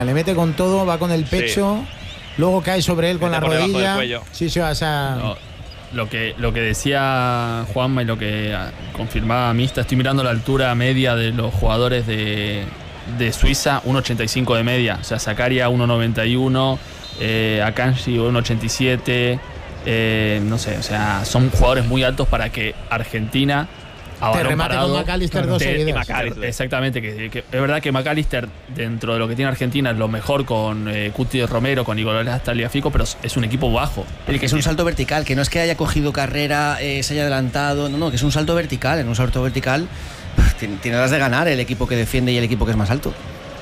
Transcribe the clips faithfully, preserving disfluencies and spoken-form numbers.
Le mete con todo, va con el pecho, sí. Luego cae sobre él con mete la por rodilla. Sí, sí, o sea... No, lo, que, lo que decía Juanma y lo que confirmaba Mista, estoy mirando la altura media de los jugadores de, de Suiza, uno ochenta y cinco de media. O sea, Zakaria uno noventa y uno, eh, Akanji uno ochenta y siete. Eh, no sé, o sea, son jugadores muy altos para que Argentina... Te remate con McAllister dos seguidas. Exactamente, que, que es verdad que McAllister, dentro de lo que tiene Argentina, es lo mejor con eh, Cuti Romero, con Nicolás Tagliafico, pero es un equipo bajo. El que es un salto vertical, que no es que haya cogido carrera, eh, se haya adelantado, no, no, que es un salto vertical. En un salto vertical tiene, tiene las de ganar el equipo que defiende y el equipo que es más alto.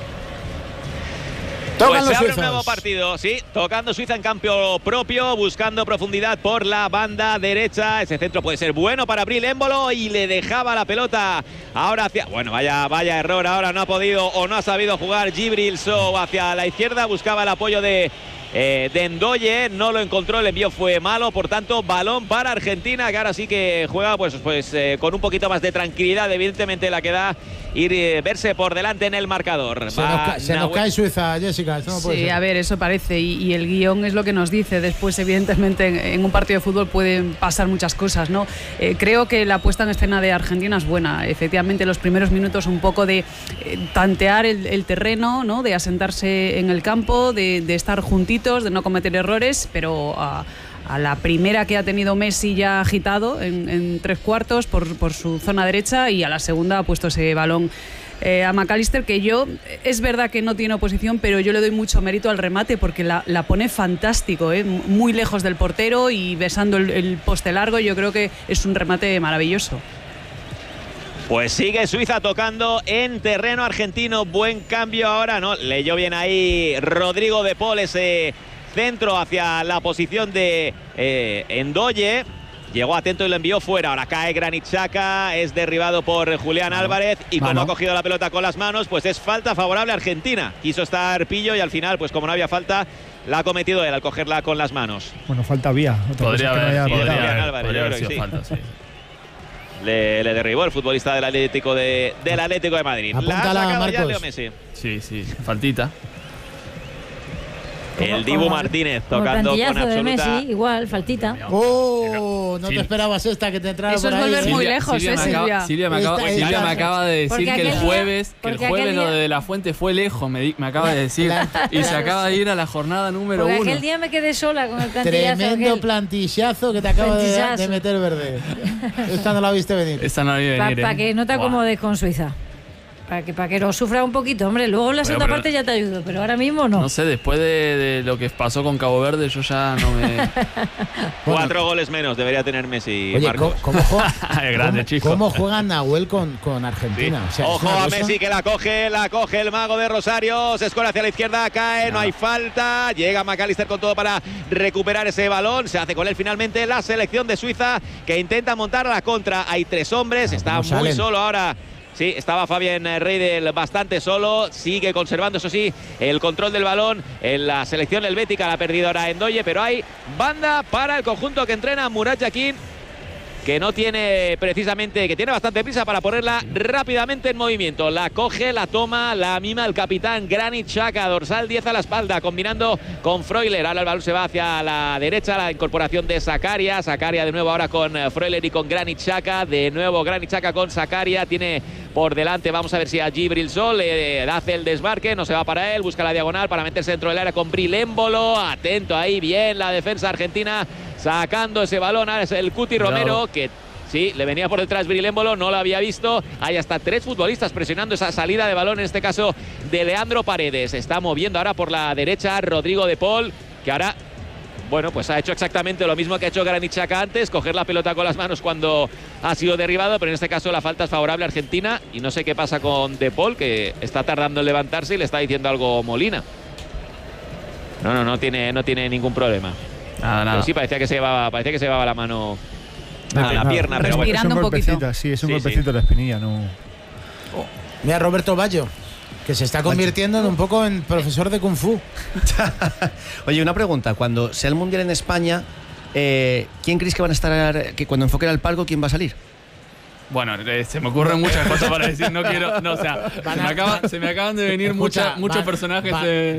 Pues se abre un nuevo partido, sí, tocando Suiza en campo propio, buscando profundidad por la banda derecha. Ese centro puede ser bueno para Bril Embolo y le dejaba la pelota ahora hacia... Bueno, vaya, vaya error, ahora no ha podido o no ha sabido jugar Djibril Sow hacia la izquierda, buscaba el apoyo de... Eh, de Ndoye, no lo encontró, el envío fue malo, por tanto balón para Argentina, que ahora sí que juega pues, pues eh, con un poquito más de tranquilidad, evidentemente la que da ir eh, verse por delante en el marcador. Se, nos, se nos cae Suiza, Jessica. Esto no puede sí, ser. A ver, eso parece, y, y el guión es lo que nos dice. Después, evidentemente, en, en un partido de fútbol pueden pasar muchas cosas, ¿no? Eh, creo que la puesta en escena de Argentina es buena. Efectivamente, los primeros minutos un poco de eh, tantear el, el terreno, ¿no? De asentarse en el campo, de, de estar juntitos, de no cometer errores, pero a, a la primera que ha tenido Messi ya agitado en, en tres cuartos por, por su zona derecha, y a la segunda ha puesto ese balón eh, a McAllister, que yo, es verdad que no tiene oposición, pero yo le doy mucho mérito al remate porque la, la pone fantástico, eh, muy lejos del portero y besando el, el poste largo. Yo creo que es un remate maravilloso. Pues sigue Suiza tocando en terreno argentino. Buen cambio ahora, ¿no? Leyó bien ahí Rodrigo de Paul ese centro hacia la posición de eh, Ndoye. Llegó atento y lo envió fuera. Ahora cae Granit Xhaka, es derribado por Julián Mano. Álvarez. Y como Mano. ha cogido la pelota con las manos, pues es falta favorable a Argentina. Quiso estar Pillo y al final, pues como no había falta, la ha cometido él al cogerla con las manos. Bueno, falta había. Otra podría haber, no podría haber, Álvarez, podría haber sido sí. falta, sí. Le, le derribó el futbolista del Atlético de, del Atlético de Madrid. Apúntala, la ha sacado ya Marcos. Leo Messi. Sí, sí, faltita. El Dibu Martínez tocando con absoluta... de Messi, igual, faltita. Oh, no sí. te esperabas esta que te entrara Eso por es ahí. volver ¿eh? muy Silvia, lejos, Silvia ¿eh, me Silvia? acaba, Silvia me acaba, Esta, Silvia esta. me acaba de decir Porque que el aquel día- jueves, que el porque jueves aquel lo día- de La Fuente fue lejos, me, di- me acaba de decir. Y se acaba de ir a la jornada número Porque uno. aquel día me quedé sola con el plantillazo. Tremendo aquel. plantillazo que te acaba de, Plantillazo. de meter Verde. Esta no la viste venir. Esta no iba a venir. Para ¿eh? que no te Buah. acomodes con Suiza. Para que, para que lo sufra un poquito, hombre. Luego en la Bueno, segunda pero- parte ya te ayudo, pero ahora mismo no. No sé, después de, de lo que pasó con Cabo Verde, yo ya no me. Cuatro goles menos debería tener Messi. Oye, Marcos. ¿cómo, cómo juega, Es grande, cómo- chico. ¿cómo juega Nahuel con, con Argentina? Sí. O sea, es Ojo una a cosa- Messi, que la coge, la coge el mago de Rosario. Se escora hacia la izquierda, cae, no hay falta. Llega McAllister con todo para recuperar ese balón. Se hace con él finalmente la selección de Suiza, que intenta montar a la contra. Hay tres hombres, Ah, está ¿cómo muy salen? solo ahora. Sí, estaba Fabián Reidel bastante solo, sigue conservando, eso sí, el control del balón en la selección helvética. La ha perdido ahora Ndoye, pero hay banda para el conjunto que entrena Murat Yakin, que no tiene precisamente, que tiene bastante prisa para ponerla rápidamente en movimiento. La coge, la toma, la mima el capitán Granit Xhaka, dorsal diez a la espalda, combinando con Freuler. Ahora el balón se va hacia la derecha, la incorporación de Zakaria. Zakaria de nuevo ahora con Freuler y con Granit Xhaka. De nuevo Granit Xhaka con Zakaria. Tiene por delante, vamos a ver si a Djibril Sow le hace el desmarque, no se va para él, busca la diagonal para meterse dentro del área con Bril Embolo. Atento ahí, bien la defensa argentina, sacando ese balón. Ahora es el Cuti Romero, que sí, le venía por detrás Bril Embolo, no lo había visto. Hay hasta tres futbolistas presionando esa salida de balón, en este caso de Leandro Paredes. Está moviendo ahora por la derecha Rodrigo de Paul, que ahora, bueno, pues ha hecho exactamente lo mismo que ha hecho Granit Xhaka antes, coger la pelota con las manos cuando ha sido derribado, pero en este caso la falta es favorable a Argentina. Y no sé qué pasa con De Paul, que está tardando en levantarse y le está diciendo algo Molina. No, no, no tiene, no tiene ningún problema. Nada, nada. Pero sí, parecía que se llevaba, parecía que se llevaba la mano a la Nada, pierna, pero bueno. Respirando es un un poquito. golpecito, sí, es un Sí, golpecito sí. de la espinilla, no. Mira, Roberto Baggio, que se está convirtiendo en un poco en profesor de Kung Fu. Oye, una pregunta. Cuando sea el Mundial en España, eh, ¿quién crees que van a estar, que cuando enfoquen al palco, quién va a salir? Bueno, eh, se me ocurren muchas cosas para decir, no quiero, no, o sea, se me, acaba- se me acaban de venir Escucha, mucha- muchos van- personajes. van- eh,